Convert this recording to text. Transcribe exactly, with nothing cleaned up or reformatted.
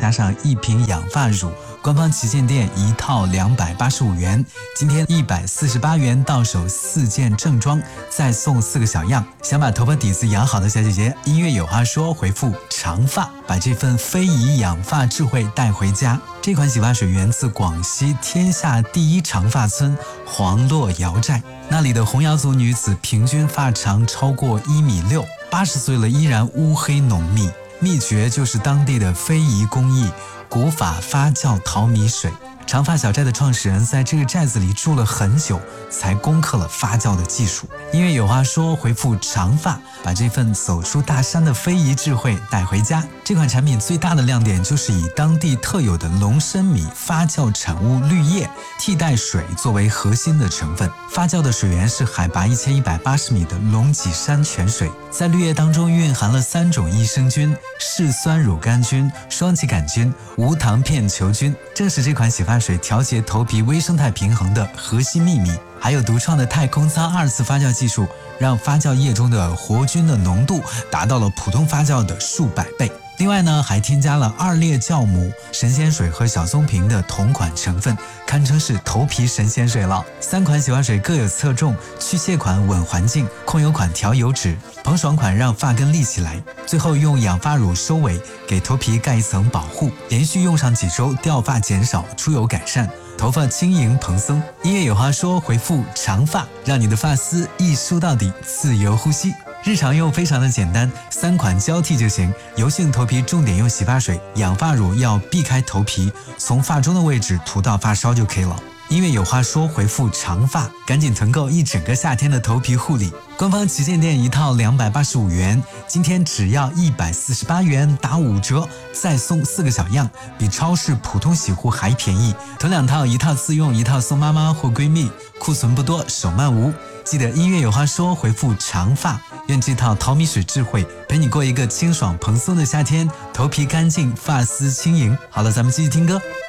加上一瓶养发乳，官方旗舰店一套两百八十五元，今天一百四十八元到手四件正装，再送四个小样。想把头发底子养好的小姐姐，音乐有话说回复长发，把这份非遗养发智慧带回家。这款洗发水源自广西天下第一长发村黄洛瑶寨，那里的洪瑶族女子平均发长超过一米六，八十岁了依然乌黑浓密。秘诀就是当地的非遗工艺古法发酵淘米水。长发小寨的创始人在这个寨子里住了很久，才攻克了发酵的技术。音乐有话说回复长发，把这份走出大山的非遗智慧带回家。这款产品最大的亮点就是以当地特有的龙参米发酵产物绿叶替代水作为核心的成分，发酵的水源是海拔一千一百八十米的龙脊山泉水，在绿叶当中蕴含了三种益生菌：嗜酸乳杆菌、双歧杆菌、无糖片球菌，正是这款洗发水调节头皮微生态平衡的核心秘密。还有独创的太空舱二次发酵技术，让发酵液中的活菌的浓度达到了普通发酵的数百倍。另外呢，还添加了二裂酵母、神仙水和小松平的同款成分，堪称是头皮神仙水了。三款洗发水各有侧重，去屑款稳环境，控油款调油脂，蓬爽款让发根立起来。最后用养发乳收尾，给头皮盖一层保护，连续用上几周，掉发减少，出油改善，头发轻盈蓬松。音乐有话说回复长发，让你的发丝一梳到底，自由呼吸。日常用非常的简单，三款交替就行。油性头皮重点用洗发水，养发乳要避开头皮，从发中的位置涂到发梢就可以了。音乐有话说回复长发，赶紧囤购一整个夏天的头皮护理。官方旗舰店一套两百八十五元，今天只要一百四十八元，打五折，再送四个小样，比超市普通洗护还便宜。囤两套，一套自用，一套送妈妈或闺蜜，库存不多，手慢无。记得音乐有话说回复长发，愿这套淘米水智慧陪你过一个清爽蓬松的夏天，头皮干净，发丝轻盈。好了，咱们继续听歌。